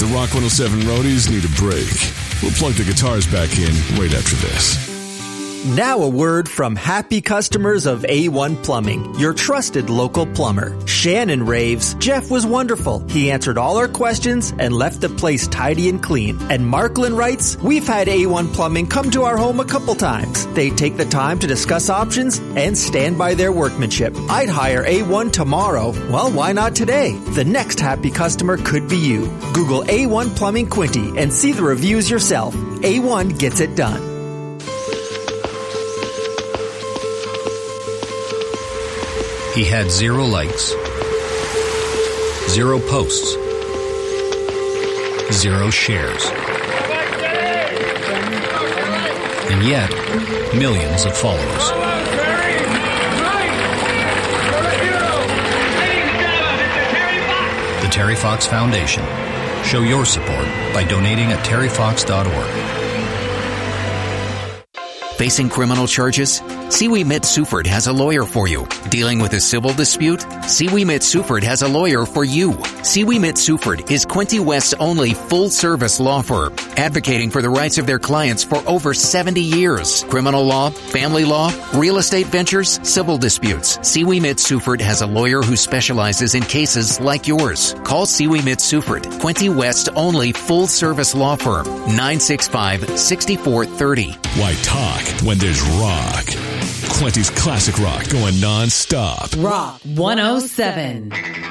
The Rock 107 Roadies need a break. We'll plug the guitars back in right after this. Now a word from happy customers of A1 Plumbing, your trusted local plumber. Shannon raves, Jeff was wonderful. He answered all our questions and left the place tidy and clean. And Marklin writes, we've had A1 Plumbing come to our home a couple times. They take the time to discuss options and stand by their workmanship. I'd hire A1 tomorrow. Well, why not today? The next happy customer could be you. Google A1 Plumbing Quinty and see the reviews yourself. A1 gets it done. He had 0 likes, 0 posts, 0 shares, and yet millions of followers. The Terry Fox Foundation. Show your support by donating at terryfox.org. Facing criminal charges? Siwi Mitsuford has a lawyer for you. Dealing with a civil dispute? Siwi Mitsuford has a lawyer for you. Siwi Mitsuford is Quinty West's only full-service law firm, advocating for the rights of their clients for over 70 years. Criminal law, family law, real estate ventures, civil disputes. Siwi Mitsuford has a lawyer who specializes in cases like yours. Call Siwi Mitsuford, Quinty West's only full-service law firm, 965-6430. Why talk when there's rock? Quinty's classic rock going non-stop. Rock 107.